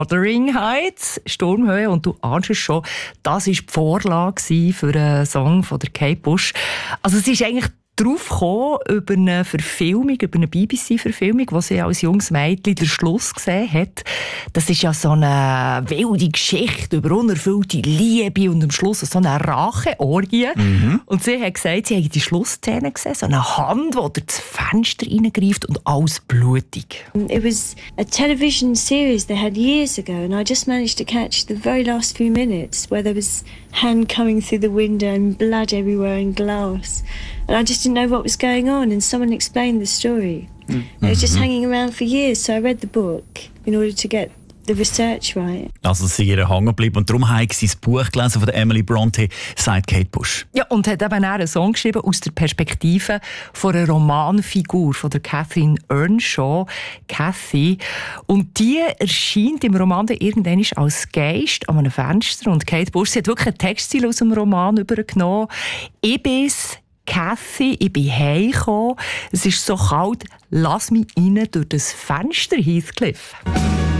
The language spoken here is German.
Wuthering Heights, Sturmhöhe, und du ahnst es schon, das war die Vorlage für einen Song von der Kate Bush. Also es ist eigentlich drauf gekommen über eine Verfilmung, über eine BBC-Verfilmung, wo sie als junges Mädchen den Schluss gesehen hat. Das ist ja so eine wilde Geschichte über unerfüllte Liebe und am Schluss so eine Racheorgie. Und sie hat gesagt, sie hat die Schlussszene gesehen, so eine Hand, die durch das Fenster reingreift und alles blutig. It was a television series they had years ago, and I just managed to catch the very last few minutes where there was hand coming through the window and blood everywhere and glass. And I just didn't know what was going on, and someone explained the story. It was just hanging around for years, so I read the book in order to get the research right. Also sie sind ihr hängen geblieben und darum habe sie das Buch gelesen von der Emily Bronte, sagt Kate Bush. Ja, und hat eben auch einen Song geschrieben aus der Perspektive von einer Romanfigur, von der Catherine Earnshaw, Cathy. Und die erscheint im Roman dann irgendwann als Geist an einem Fenster. Und Kate Bush, sie hat wirklich einen Textstil aus dem Roman übergenommen. Ich bin's, Cathy, ich bin heimgekommen. Es ist so kalt, lass mich rein durch das Fenster, Heathcliff.